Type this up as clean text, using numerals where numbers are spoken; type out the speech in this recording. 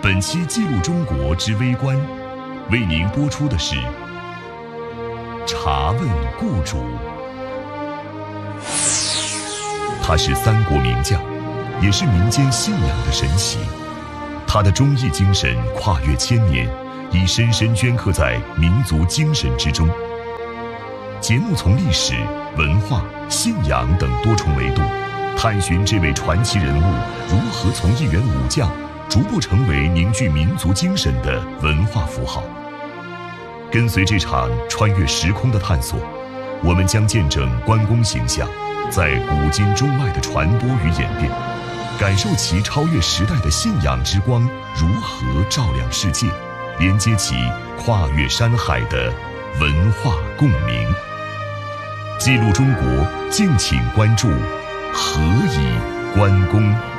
本期记录中国之微观，为您播出的是查问故主。他是三国名将，也是民间信仰的神奇。他的忠义精神跨越千年，已深深镌刻在民族精神之中。节目从历史、文化、信仰等多重维度，探寻这位传奇人物如何从一员武将逐步成为凝聚民族精神的文化符号。跟随这场穿越时空的探索，我们将见证关公形象在古今中外的传播与演变，感受其超越时代的信仰之光如何照亮世界，连接起跨越山海的文化共鸣。记录中国，敬请关注何以关公。